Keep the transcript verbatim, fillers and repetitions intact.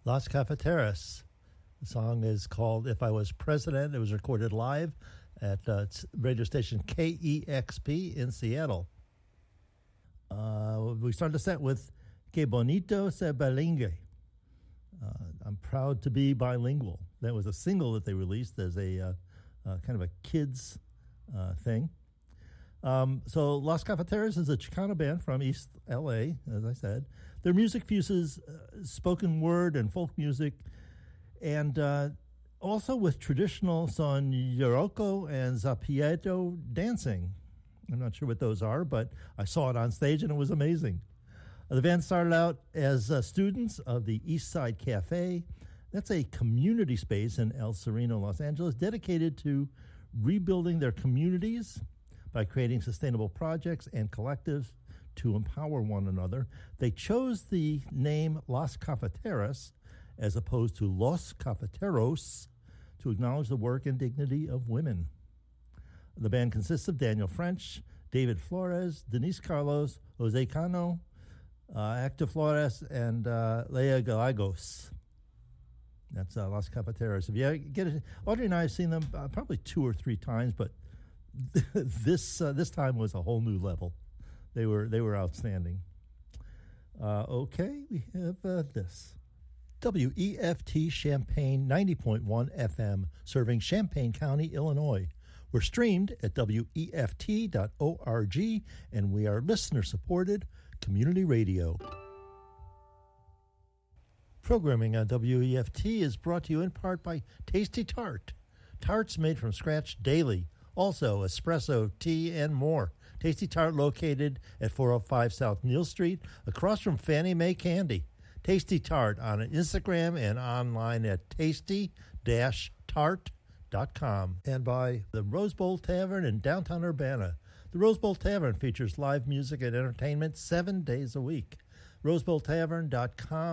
Las Cafeteras. The song is called If I Was President. It was recorded live at uh, radio station K E X P in Seattle. Uh, we started the set with Que Bonito Se Bilingue. Uh, I'm proud to be bilingual. That was a single that they released as a uh, uh, kind of a kids uh, thing. Um, so Las Cafeteras is a Chicano band from East L A, as I said. Their music fuses uh, spoken word and folk music, and uh, also with traditional son Yoroko and Zapieto dancing. I'm not sure what those are, but I saw it on stage and it was amazing. Uh, the band started out as uh, students of the East Side Cafe. That's a community space in El Sereno, Los Angeles, dedicated to rebuilding their communities by creating sustainable projects and collectives to empower one another. They chose the name Las Cafeteras as opposed to Los Cafeteros to acknowledge the work and dignity of women. The band consists of Daniel French, David Flores, Denise Carlos, Jose Cano, uh, Hector Flores, and uh, Leia Gallegos. That's uh, Las Cafeteras. If you get it, Audrey and I have seen them uh, probably two or three times, but this uh, this time was a whole new level. They were they were outstanding. Uh, okay, we have uh, this. W E F T Champaign ninety point one F M, serving Champaign County, Illinois. We're streamed at W E F T dot org, and we are listener-supported community radio. Programming on W E F T is brought to you in part by Tasty Tart. Tarts made from scratch daily. Also, espresso, tea, and more. Tasty Tart located at four oh five South Neal Street, across from Fannie Mae Candy. Tasty Tart on Instagram and online at tasty dash tart dot com. And by the Rose Bowl Tavern in downtown Urbana. The Rose Bowl Tavern features live music and entertainment seven days a week. rose bowl tavern dot com